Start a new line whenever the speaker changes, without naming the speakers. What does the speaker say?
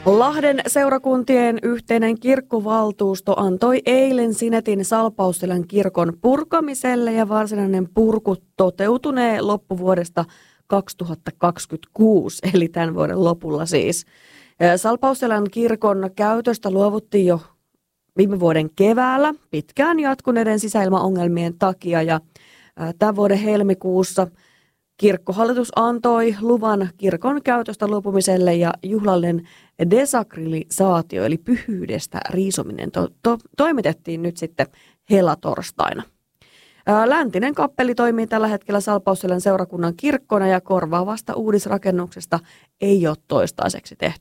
Lahden seurakuntien yhteinen kirkkovaltuusto antoi eilen Sinetin Salpausselän kirkon purkamiselle ja varsinainen purku toteutunee loppuvuodesta 2026, eli tämän vuoden lopulla siis. Salpausselän kirkon käytöstä luovuttiin jo viime vuoden keväällä pitkään jatkuneiden sisäilmaongelmien takia ja tämän vuoden helmikuussa kirkkohallitus antoi luvan kirkon käytöstä luopumiselle ja juhlallinen desakralisaatio eli pyhyydestä riisuminen toimitettiin nyt sitten helatorstaina. Läntinen kappeli toimii tällä hetkellä Salpausselän seurakunnan kirkkona ja korvaavasta uudisrakennuksesta ei ole toistaiseksi tehty